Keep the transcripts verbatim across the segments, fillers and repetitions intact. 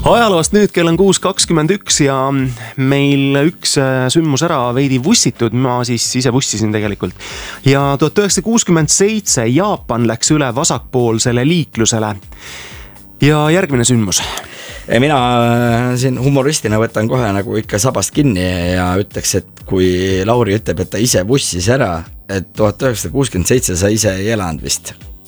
Ajaloost nüüd kell on kuus kakskümmend üks ja meil üks sündmus ära veidi vussitud, ma siis ise vussisin tegelikult. Ja tuhat üheksasada kuuskümmend seitse Jaapan läks üle vasakpoolsele liiklusele. Ja järgmine sündmus. Mina siin humoristina võtan kohe nagu ikka sabast kinni ja ütleks, et kui Lauri ütleb, et ta ise vussis ära, et tuhat üheksasada kuuskümmend seitse sa ise ei elanud vist.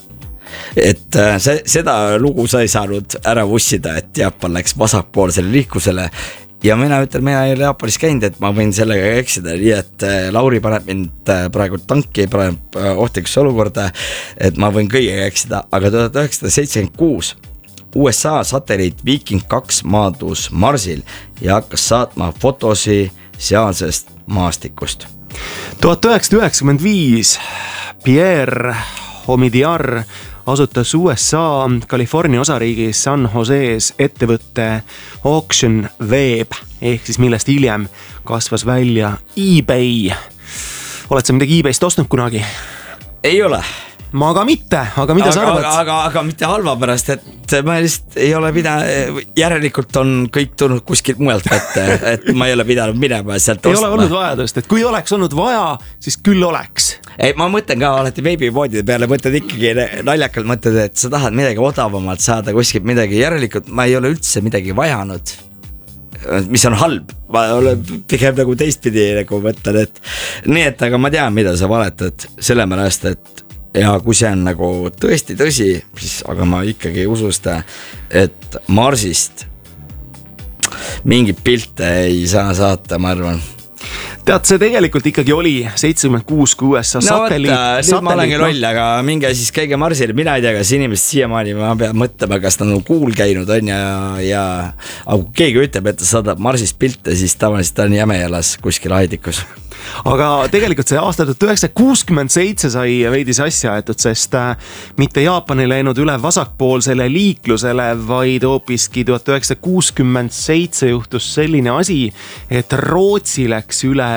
Et see, seda lugu sa ei saanud ära vussida, et Jaapan läks vasakpoolsele liiklusele ja mina ütlen, mina ei ole Jaapanis käinud, et ma võin sellega eksida, nii et Lauri paneb mind praegu tanki, paneb ohtlikusse olukorda, et ma võin kõigega eksida, aga tuhat üheksasada seitsekümmend kuus U S A satelliit Viking kaks maadus Marsil ja hakkas saatma fotosi sealsest maastikust. tuhat üheksasada üheksakümmend viis Pierre Omidyar asutas U S A California osariigis San Jose's ettevõtte Auction Web, ehk siis millest hiljem kasvas välja eBay. Oled sa midagi eBayst ostnud kunagi? Ei ole. Ma ka mitte, aga mida aga, sa arvad? Aga, aga, aga mitte halva pärast, et ma lihtsalt ei ole pidanud, järelikult on kõik tulnud kuskilt mujalt kätte, et ma ei ole pidanud minema sealt ei ostma. Ole olnud vajadust, et kui oleks olnud vaja, siis küll oleks. Ei, ma mõtlen ka alati veebipoodide peale, mõtled ikkagi naljakalt mõtled, et sa tahad midagi odavamalt saada kuskilt midagi, järelikult ma ei ole üldse midagi vajanud, mis on halb, ma olen pigem nagu teistpidi nagu mõtlen, et nii, et aga ma tean, mida sa valetad, sellepärast, et ja kui see on nagu tõesti tõsi, siis aga ma ikkagi ei usu seda, et Marsist mingit pilte ei saa saata, ma arvan. Tead, see tegelikult ikkagi oli seitsekümmend kuus kui U S A no satelliit. No võtta, nüüd ma olengi loll, aga minge siis käige Marsile, mina ei tea, kas inimest siiamaani ma pean mõtlema, kas ta on kuul käinud on ja, ja aga kui keegi ütleb, et ta saadab Marsist pilte, siis tavaliselt ta on jämejalas kuskil aidikus. Aga tegelikult see aasta tuhat üheksasada kuuskümmend seitse sai veidi asja aetud, sest mitte Jaapan ei läinud üle vasakpoolsele liiklusele, vaid hoopiski tuhat üheksasada kuuskümmend seitse juhtus selline asi, et Rootsi läks üle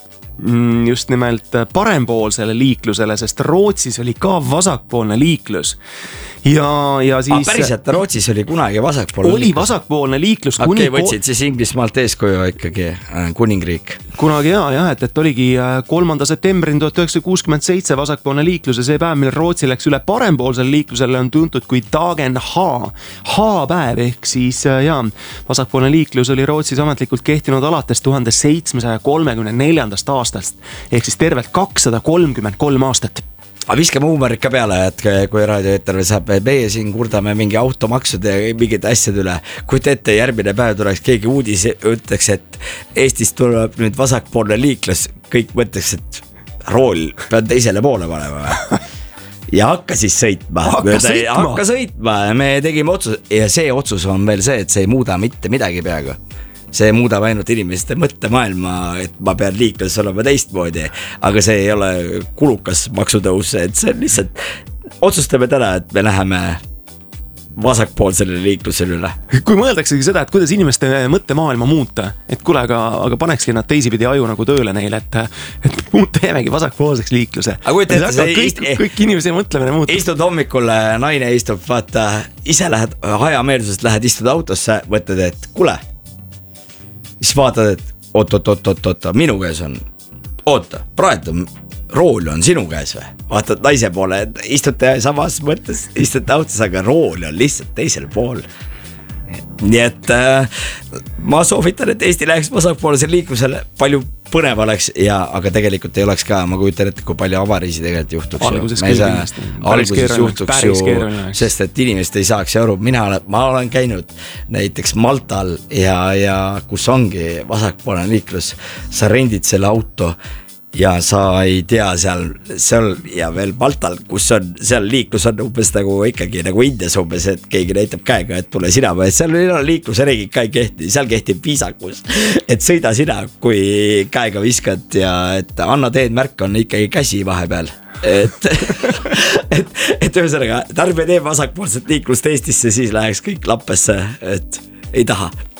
just nimelt parempoolsele liiklusele, sest Rootsis oli ka vasakpoolne liiklus. Ja, ja siis... Ah, päriselt, Rootsis oli kunagi vasakpoolne oli liiklus. vasakpoolne liiklus. Okei, okay, võtsid siis Inglismaalt eeskuju ikkagi kuningriik. Kunagi jaa, jah, et, et oligi kolmanda septembrini tuhat üheksasada kuuskümmend seitse vasakpoolne liiklus ja see päev, mil Rootsi läks üle parempoolsele liiklusele on tuntud kui Dagen H. H-päev ehk siis jaa, vasakpoolne liiklus oli Rootsis ametlikult kehtinud alates tuhande seitsmesaja kolmekümne neljandast aastast ehk siis tervelt kakssada kolmkümmend kolm aastat. Aga viskame huumorit ka peale, et kui raadioeeter saab, meie siin kurdame mingi automaksude ja mingid asjad üle. Kui te ette järgmine päev tuleks keegi uudis ütleks, et Eestis tuleb nüüd vasakpoolne liiklus, kõik mõtleks, et rool pead teisele poole panema. Ja hakka siis sõitma. Hakka sõitma. Hakka sõitma. Me tegime otsus ja see otsus on veel see, et see ei muuda mitte midagi peaaegu. See muudab ainult inimeste mõttemaailma, et ma pean liiklus olema teistmoodi, aga see ei ole kulukas maksutõus, et see on lihtsalt, otsustame täna, et me läheme vasakpoolsele liiklusele üle. Kui mõeldaksegi seda, et kuidas inimeste mõttemaailma muuta, et kuule, aga, aga panekski nad teisipidi aju nagu tööle neile, et, et teemegi vasakpoolseks liikluse. Aga ette, see kõik, kõik inimese mõtlemine muutub. Istud hommikul, naine istub, vaata, ise lähed hajameelsusest, lähed istud autosse, mõtled, et kuule, siis vaatad, et oot, oot, oot, oot, oot, minu käes on, oota, praegu rool on sinu käes või? Vaatad naise poole, istute samas mõttes, istute autos, aga rool on lihtsalt teisel pool. Nii et äh, ma soovitan, et Eesti läheks vasakpoolse liiklusele, palju põnev oleks, ja, aga tegelikult ei oleks ka, ma kujutan ette, kui palju avariisi tegelikult juhtuks. Alguses, saa, alguses juhtuks ju, sest et inimest ei saaks aru, mina olen, ma olen käinud näiteks Maltal ja, ja kus ongi vasakpoolne liiklus, sa rendid selle auto ja sa ei tea seal, seal ja veel Maltal, kus on, seal liiklus on umbes nagu ikkagi nagu Indias umbes, et keegi näitab käega, et tule sina, et seal ei ole liiklusreeglid ka ei kehti, seal kehtib viisakus, et sõida sina, kui käega viskad ja et anna teed märk on ikkagi käsi vahepeal. Et, et, et ühesõnaga, tarbija teeb vasakpoolset liiklust Eestisse, siis läheks kõik lappesse, et ei taha.